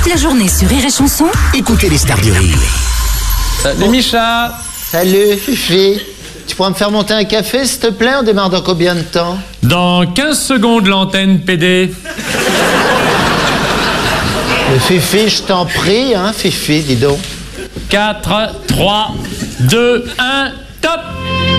Toute la journée sur Rire et Chanson, Écoutez les stars du rire. Salut Micha. Salut Fifi. Tu pourras me faire monter un café s'il te plaît? On démarre dans combien de temps? Dans 15 secondes l'antenne PD. Mais Fifi, je t'en prie, hein Fifi, dis donc. 4, 3, 2, 1, top.